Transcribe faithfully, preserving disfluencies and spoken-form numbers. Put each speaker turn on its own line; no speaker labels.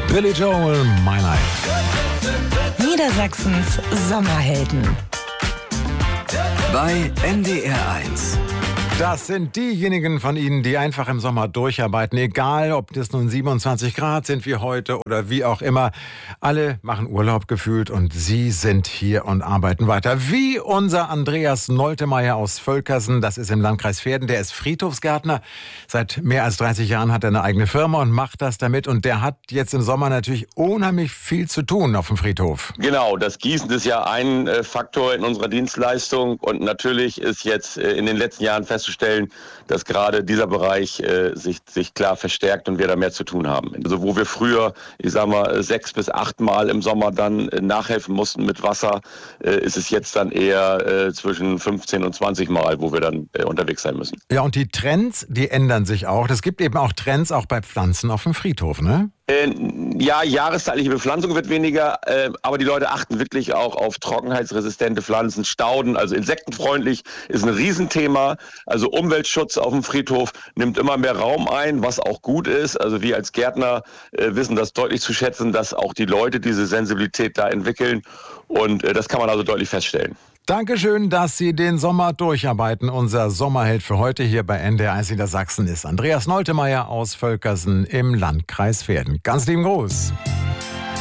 Billy Joel, My Life.
Niedersachsens Sommerhelden.
Bei N D R eins.
Das sind diejenigen von Ihnen, die einfach im Sommer durcharbeiten. Egal, ob das nun siebenundzwanzig Grad sind wie heute oder wie auch immer. Alle machen Urlaub gefühlt und Sie sind hier und arbeiten weiter. Wie unser Andreas Noltemeyer aus Völkersen, das ist im Landkreis Verden. Der ist Friedhofsgärtner. Seit mehr als dreißig Jahren hat er eine eigene Firma und macht das damit. Und der hat jetzt im Sommer natürlich unheimlich viel zu tun auf dem Friedhof.
Genau, das Gießen ist ja ein äh, Faktor in unserer Dienstleistung. Und natürlich ist jetzt äh, in den letzten Jahren festzustellen, dass gerade dieser Bereich äh, sich, sich klar verstärkt und wir da mehr zu tun haben. Also wo wir früher, ich sag mal, sechs bis acht Mal im Sommer dann äh, nachhelfen mussten mit Wasser, äh, ist es jetzt dann eher äh, zwischen fünfzehn und zwanzig Mal, wo wir dann äh, unterwegs sein müssen.
Ja, und die Trends, die ändern sich auch. Es gibt eben auch Trends auch bei Pflanzen auf dem Friedhof, ne?
Äh, ja, jahreszeitliche Bepflanzung wird weniger, äh, aber die Leute achten wirklich auch auf trockenheitsresistente Pflanzen, Stauden, also insektenfreundlich ist ein Riesenthema. Also Umweltschutz auf dem Friedhof nimmt immer mehr Raum ein, was auch gut ist. Also wir als Gärtner äh, wissen das deutlich zu schätzen, dass auch die Leute diese Sensibilität da entwickeln und äh, das kann man also deutlich feststellen.
Dankeschön, dass Sie den Sommer durcharbeiten. Unser Sommerheld für heute hier bei N D R eins Niedersachsen ist Andreas Noltemeyer aus Völkersen im Landkreis Verden. Ganz lieben Gruß.